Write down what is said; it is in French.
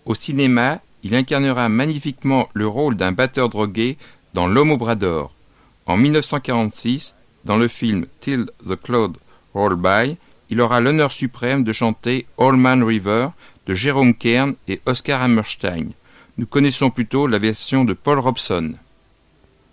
Au cinéma, il incarnera magnifiquement le rôle d'un batteur drogué dans L'Homme au bras d'or. En 1946, dans le film Till the Cloud Roll By, il aura l'honneur suprême de chanter Old Man River de Jerome Kern et Oscar Hammerstein. Nous connaissons plutôt la version de Paul Robeson.